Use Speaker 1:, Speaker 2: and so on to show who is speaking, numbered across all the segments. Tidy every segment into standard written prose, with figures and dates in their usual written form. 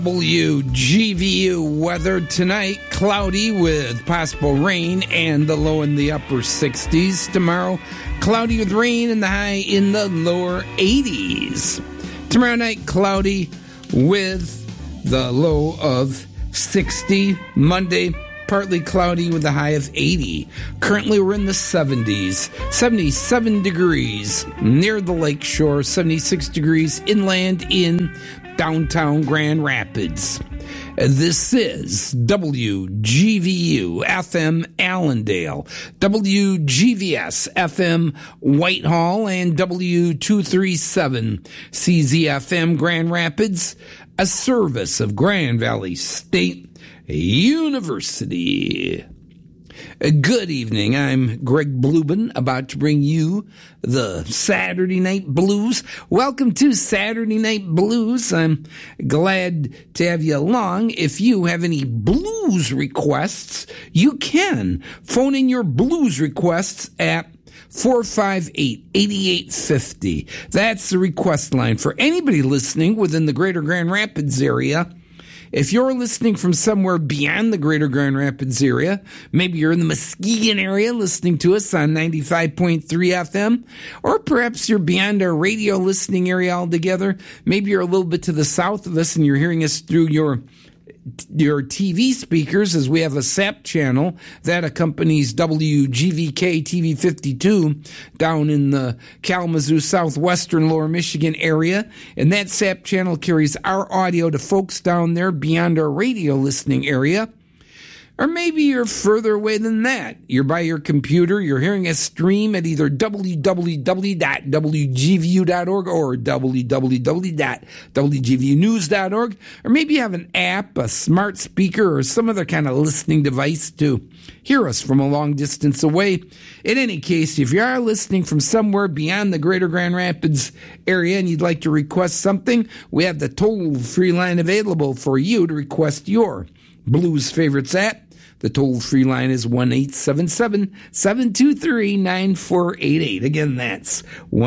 Speaker 1: WGVU weather tonight, cloudy with possible rain and the low in the upper 60s. Tomorrow, cloudy with rain and the high in the lower 80s. Tomorrow night, cloudy with the low of 60. Monday, partly cloudy with a high of 80. Currently, we're in the 70s. 77 degrees near the lake shore, 76 degrees inland in downtown Grand Rapids. This is WGVU FM Allendale, WGVS FM Whitehall, and W237 CZFM Grand Rapids, a service of Grand Valley State University. Good evening. I'm Greg Blubin, about to bring you the Saturday Night Blues. Welcome to Saturday Night Blues. I'm glad to have you along. If you have any blues requests, you can phone in your blues requests at 458-8850. That's the request line for anybody listening within the greater Grand Rapids area. If you're listening from somewhere beyond the greater Grand Rapids area, maybe you're in the Muskegon area listening to us on 95.3 FM, or perhaps you're beyond our radio listening area altogether. Maybe you're a little bit to the south of us and you're hearing us through your TV speakers, as we have a SAP channel that accompanies WGVK TV 52 down in the Kalamazoo southwestern lower Michigan area. And that SAP channel carries our audio to folks down there beyond our radio listening area. Or maybe you're further away than that. You're by your computer. You're hearing us stream at either www.wgvu.org or www.wgvunews.org. Or maybe you have an app, a smart speaker, or some other kind of listening device to hear us from a long distance away. In any case, if you are listening from somewhere beyond the greater Grand Rapids area and you'd like to request something, we have the toll-free line available for you to request your blues favorites at. The toll-free line is 1-877-723-9488. Again, that's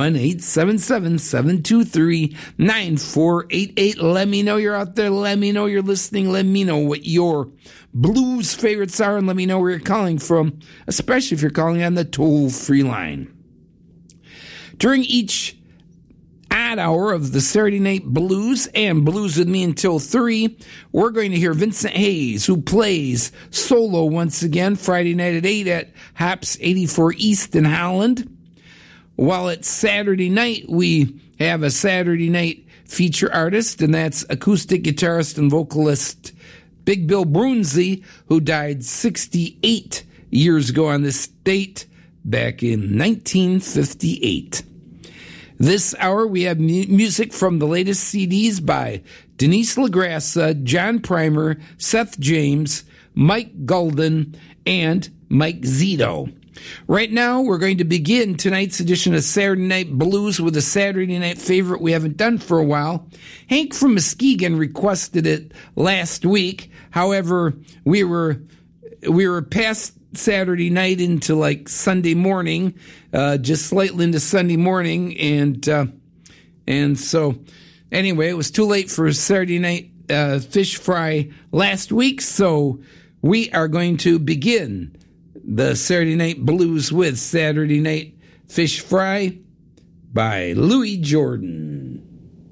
Speaker 1: 1-877-723-9488. Let me know you're out there. Let me know you're listening. Let me know what your blues favorites are, and let me know where you're calling from, especially if you're calling on the toll-free line. During each odd hour of the Saturday Night Blues and Blues with Me until 3, we're going to hear Vincent Hayes, who plays solo once again Friday night at 8 at Hops 84 East in Holland. While it's Saturday night, we have a Saturday night feature artist, and that's acoustic guitarist and vocalist Big Bill Brunsey, who died 68 years ago on this date back in 1958. This hour, we have music from the latest CDs by Denise LaGrassa, John Primer, Seth James, Mike Gulden, and Mike Zito. Right now, we're going to begin tonight's edition of Saturday Night Blues with a Saturday night favorite we haven't done for a while. Hank from Muskegon requested it last week. However, we were past Saturday night into like Sunday morning, just slightly into Sunday morning, and so anyway, it was too late for Saturday night fish fry last week, so we are going to begin the Saturday Night Blues with Saturday Night Fish Fry by Louis Jordan.